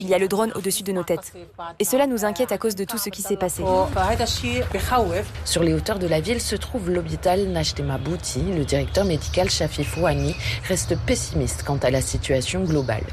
Il y a le drone au-dessus de nos têtes. Et cela nous inquiète à cause de tout ce qui s'est passé. Sur les hauteurs de la ville se trouve l'hôpital Nachtema Bouti. Le directeur médical Shafi Fouani reste pessimiste quant à la situation globale.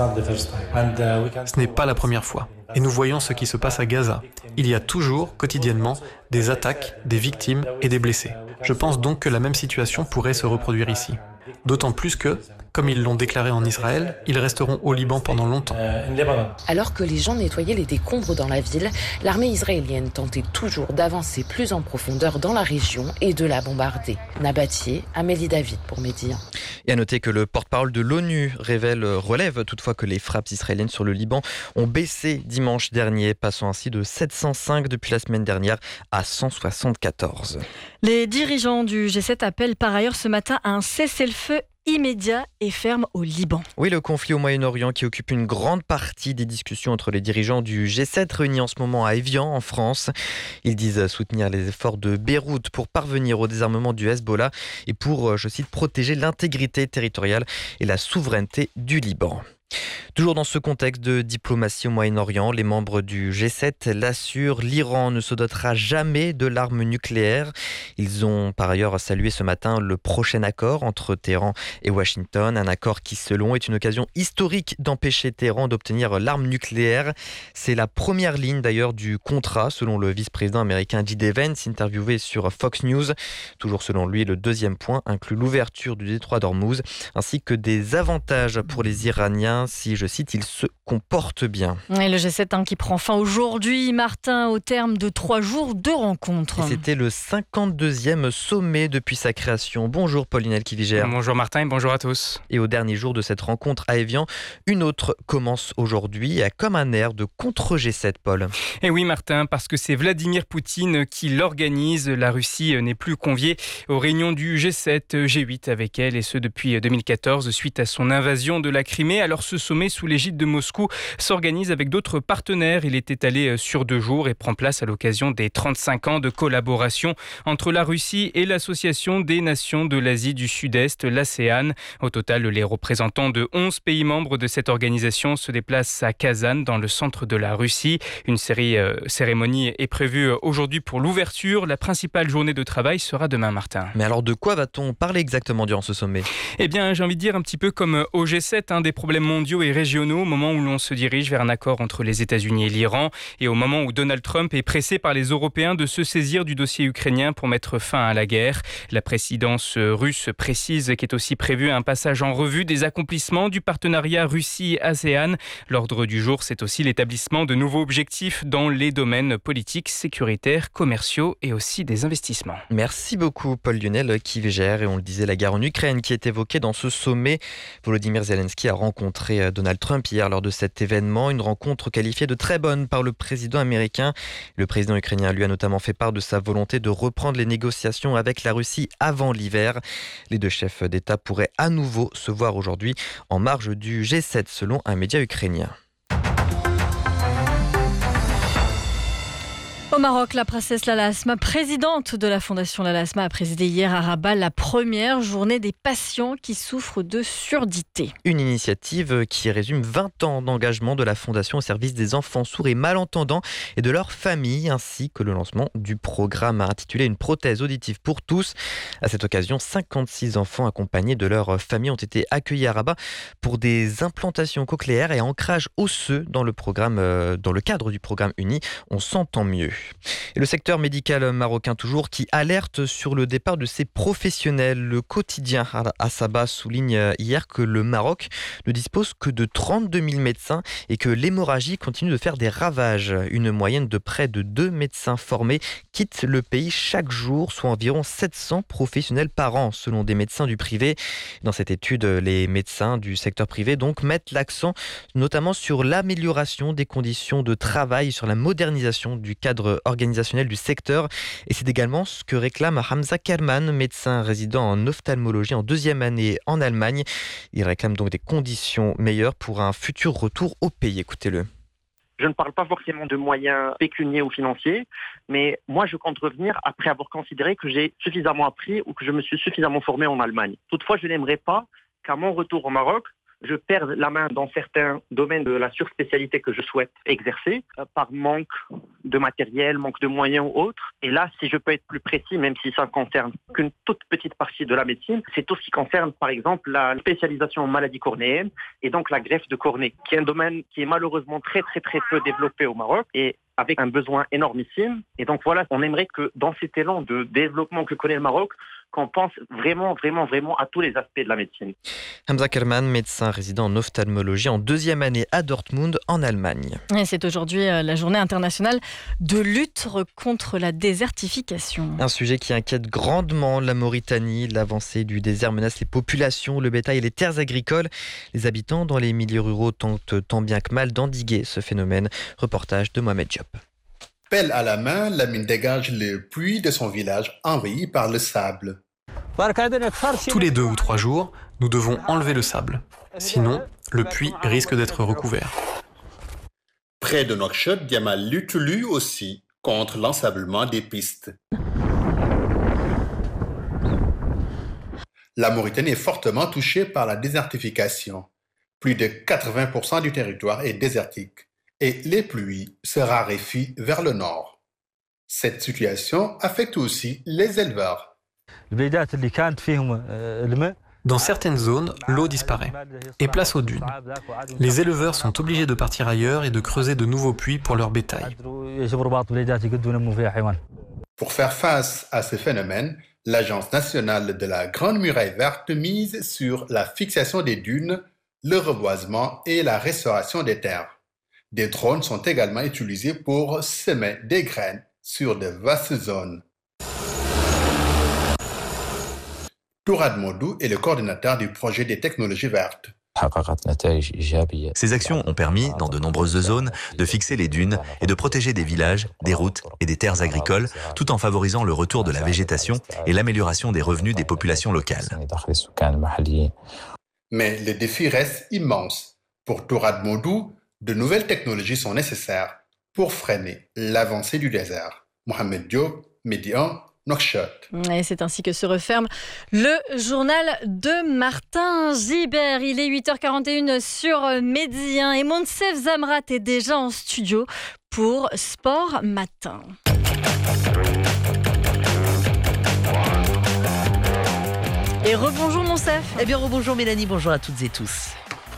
Ce n'est pas la première fois. Et nous voyons ce qui se passe à Gaza. Il y a toujours, quotidiennement, des attaques, des victimes et des blessés. Je pense donc que la même situation pourrait se reproduire ici. D'autant plus que, comme ils l'ont déclaré en Israël, ils resteront au Liban pendant longtemps. Alors que les gens nettoyaient les décombres dans la ville, l'armée israélienne tentait toujours d'avancer plus en profondeur dans la région et de la bombarder. Nabatier, Amélie David pour Média. Et à noter que le porte-parole de l'ONU relève toutefois que les frappes israéliennes sur le Liban ont baissé dimanche dernier, passant ainsi de 705 depuis la semaine dernière à 174. Les dirigeants du G7 appellent par ailleurs ce matin à un cessez-le-feu immédiat et ferme au Liban. Oui, le conflit au Moyen-Orient qui occupe une grande partie des discussions entre les dirigeants du G7 réunis en ce moment à Évian, en France. Ils disent soutenir les efforts de Beyrouth pour parvenir au désarmement du Hezbollah et pour, je cite, protéger l'intégrité territoriale et la souveraineté du Liban. Toujours dans ce contexte de diplomatie au Moyen-Orient, les membres du G7 l'assurent, l'Iran ne se dotera jamais de l'arme nucléaire. Ils ont par ailleurs salué ce matin le prochain accord entre Téhéran et Washington, un accord qui selon est une occasion historique d'empêcher Téhéran d'obtenir l'arme nucléaire. C'est la première ligne d'ailleurs du contrat selon le vice-président américain J.D. Vance, interviewé sur Fox News. Toujours selon lui, le deuxième point inclut l'ouverture du détroit d'Ormuz ainsi que des avantages pour les Iraniens si, je cite, ils se comportent bien. Et le G7 qui prend fin aujourd'hui, Martin, au terme de 3 jours de rencontres. Et c'était le 52e sommet depuis sa création. Bonjour Pauline Elkivigère. Bonjour Martin et bonjour à tous. Et au dernier jour de cette rencontre à Évian, une autre commence aujourd'hui, comme un air de contre-G7, Paul. Et oui Martin, parce que c'est Vladimir Poutine qui l'organise. La Russie n'est plus conviée aux réunions du G7, G8 avec elle, et ce depuis 2014, suite à son invasion de la Crimée. Alors ce sommet sous l'égide de Moscou s'organise avec d'autres partenaires. Il est étalé sur 2 jours et prend place à l'occasion des 35 ans de collaboration entre la Russie et l'Association des Nations de l'Asie du Sud-Est, l'ASEAN. Au total, les représentants de 11 pays membres de cette organisation se déplacent à Kazan, dans le centre de la Russie. Une cérémonie est prévue aujourd'hui pour l'ouverture. La principale journée de travail sera demain, Martin. Mais alors de quoi va-t-on parler exactement durant ce sommet ? Eh bien, j'ai envie de dire un petit peu comme au G7, des problèmes mondiaux et régionaux au moment où l'on se dirige vers un accord entre les États-Unis et l'Iran et au moment où Donald Trump est pressé par les Européens de se saisir du dossier ukrainien pour mettre fin à la guerre. La présidence russe précise qu'est aussi prévu un passage en revue des accomplissements du partenariat Russie-ASEAN. L'ordre du jour, c'est aussi l'établissement de nouveaux objectifs dans les domaines politiques, sécuritaires, commerciaux et aussi des investissements. Merci beaucoup Paul-Lionel Kivigère. Et on le disait, la guerre en Ukraine qui est évoquée dans ce sommet. Volodymyr Zelensky a rencontré Donald Trump hier lors de cet événement, une rencontre qualifiée de très bonne par le président américain. Le président ukrainien lui a notamment fait part de sa volonté de reprendre les négociations avec la Russie avant l'hiver. Les deux chefs d'État pourraient à nouveau se voir aujourd'hui en marge du G7 selon un média ukrainien. Au Maroc, la princesse Lala Asma, présidente de la fondation Lala Asma, a présidé hier à Rabat la première journée des patients qui souffrent de surdité. Une initiative qui résume 20 ans d'engagement de la fondation au service des enfants sourds et malentendants et de leurs familles, ainsi que le lancement du programme intitulé Une prothèse auditive pour tous. À cette occasion, 56 enfants accompagnés de leurs familles ont été accueillis à Rabat pour des implantations cochléaires et ancrage osseux dans le cadre du programme uni. On s'entend mieux. Et le secteur médical marocain toujours qui alerte sur le départ de ses professionnels. Le quotidien Asaba souligne hier que le Maroc ne dispose que de 32 000 médecins et que l'hémorragie continue de faire des ravages. Une moyenne de près de 2 médecins formés quittent le pays chaque jour, soit environ 700 professionnels par an selon des médecins du privé. Dans cette étude, les médecins du secteur privé donc mettent l'accent notamment sur l'amélioration des conditions de travail, sur la modernisation du cadre organisationnel du secteur. Et c'est également ce que réclame Hamza Kerman, médecin résident en ophtalmologie en 2e année en Allemagne. Il réclame donc des conditions meilleures pour un futur retour au pays. Écoutez-le. Je ne parle pas forcément de moyens pécuniaires ou financiers, mais moi je compte revenir après avoir considéré que j'ai suffisamment appris ou que je me suis suffisamment formé en Allemagne. Toutefois, je n'aimerais pas qu'à mon retour au Maroc, je perds la main dans certains domaines de la surspécialité que je souhaite exercer par manque de matériel, manque de moyens ou autre. Et là, si je peux être plus précis, même si ça ne concerne qu'une toute petite partie de la médecine, c'est tout ce qui concerne, par exemple, la spécialisation en maladies cornéennes et donc la greffe de cornée, qui est un domaine qui est malheureusement très peu développé au Maroc et avec un besoin énormissime. Et donc voilà, on aimerait que dans cet élan de développement que connaît le Maroc, qu'on pense vraiment à tous les aspects de la médecine. Hamza Kerman, médecin résident en ophtalmologie en 2e année à Dortmund, en Allemagne. Et c'est aujourd'hui la journée internationale de lutte contre la désertification. Un sujet qui inquiète grandement la Mauritanie. L'avancée du désert menace les populations, le bétail et les terres agricoles. Les habitants dans les milieux ruraux tentent tant bien que mal d'endiguer ce phénomène. Reportage de Mohamed Diop. Pelle à la main, Lamine dégage le puits de son village envahi par le sable. Tous les 2 ou 3 jours, nous devons enlever le sable. Sinon, le puits risque d'être recouvert. Près de Nouakchott, Diamal lutte lui aussi contre l'ensablement des pistes. La Mauritanie est fortement touchée par la désertification. Plus de 80% du territoire est désertique et les pluies se raréfient vers le nord. Cette situation affecte aussi les éleveurs. Dans certaines zones, l'eau disparaît et place aux dunes. Les éleveurs sont obligés de partir ailleurs et de creuser de nouveaux puits pour leur bétail. Pour faire face à ce phénomène, l'Agence nationale de la Grande Muraille Verte mise sur la fixation des dunes, le reboisement et la restauration des terres. Des drones sont également utilisés pour semer des graines sur de vastes zones. Tourad Modou est le coordinateur du projet des technologies vertes. Ces actions ont permis, dans de nombreuses zones, de fixer les dunes et de protéger des villages, des routes et des terres agricoles, tout en favorisant le retour de la végétation et l'amélioration des revenus des populations locales. Mais le défi reste immense. Pour Tourad Modou, de nouvelles technologies sont nécessaires pour freiner l'avancée du désert. Mohamed Diop, Midi 1, Nouakchott. Et c'est ainsi que se referme le journal de Martin Gibert. Il est 8h41 sur Midi 1 et Monsef Zamrat est déjà en studio pour Sport Matin. Et rebonjour Monsef. Eh bien rebonjour Mélanie, bonjour à toutes et tous.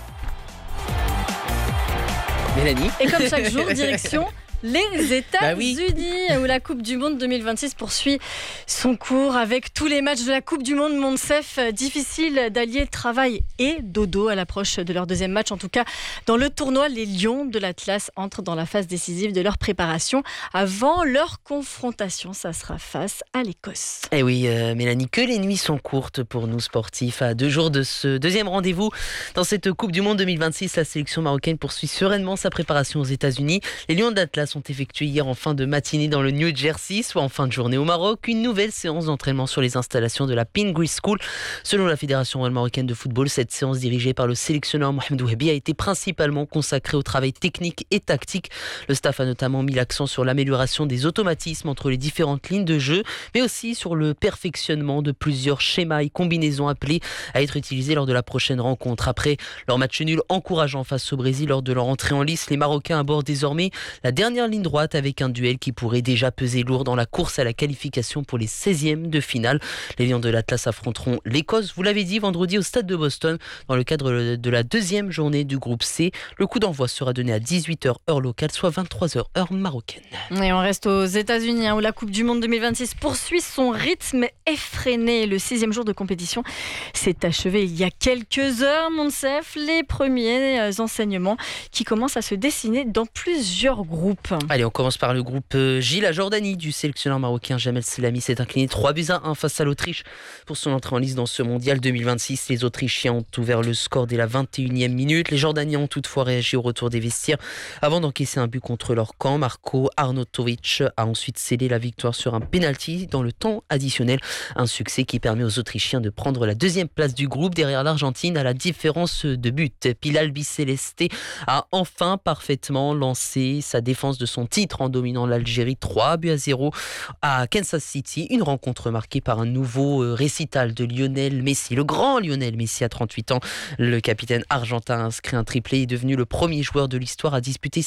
Mélanie. Et comme chaque jour, direction les États-Unis, où la Coupe du Monde 2026 poursuit son cours avec tous les matchs de la Coupe du Monde. Monsef, difficile d'allier travail et dodo à l'approche de leur deuxième match. En tout cas, dans le tournoi, les Lions de l'Atlas entrent dans la phase décisive de leur préparation avant leur confrontation. Ça sera face à l'Écosse. Eh oui, Mélanie, que les nuits sont courtes pour nous sportifs. À 2 jours de ce deuxième rendez-vous dans cette Coupe du Monde 2026, la sélection marocaine poursuit sereinement sa préparation aux États-Unis. Les Lions de l'Atlas ont effectué hier en fin de matinée dans le New Jersey, soit en fin de journée au Maroc, une nouvelle séance d'entraînement sur les installations de la Pingree School. Selon la Fédération royale marocaine de football, cette séance dirigée par le sélectionneur Mohamed Ouabi a été principalement consacrée au travail technique et tactique. Le staff a notamment mis l'accent sur l'amélioration des automatismes entre les différentes lignes de jeu, mais aussi sur le perfectionnement de plusieurs schémas et combinaisons appelés à être utilisés lors de la prochaine rencontre. Après leur match nul encourageant face au Brésil lors de leur entrée en lice, les Marocains abordent désormais la dernière ligne droite avec un duel qui pourrait déjà peser lourd dans la course à la qualification pour les 16e de finale. Les Lions de l'Atlas affronteront l'Écosse, vous l'avez dit, vendredi au stade de Boston dans le cadre de la deuxième journée du groupe C. Le coup d'envoi sera donné à 18h heure locale, soit 23h heure marocaine. Et on reste aux États-Unis où la Coupe du Monde 2026 poursuit son rythme effréné. Le 6e jour de compétition s'est achevé il y a quelques heures, Monsef. Les premiers enseignements qui commencent à se dessiner dans plusieurs groupes. Allez, on commence par le groupe J. La Jordanie du sélectionneur marocain Jamel Selami s'est incliné 3-1 face à l'Autriche pour son entrée en lice dans ce mondial 2026. Les Autrichiens ont ouvert le score dès la 21e minute. Les Jordaniens ont toutefois réagi au retour des vestiaires avant d'encaisser un but contre leur camp. Marko Arnautovic a ensuite scellé la victoire sur un penalty dans le temps additionnel. Un succès qui permet aux Autrichiens de prendre la 2e place du groupe derrière l'Argentine à la différence de but. Puis l'Albiceleste a enfin parfaitement lancé sa défense de son titre en dominant l'Algérie 3-0 à Kansas City. Une rencontre marquée par un nouveau récital de Lionel Messi. Le grand Lionel Messi à 38 ans. Le capitaine argentin a inscrit un triplé et est devenu le premier joueur de l'histoire à disputer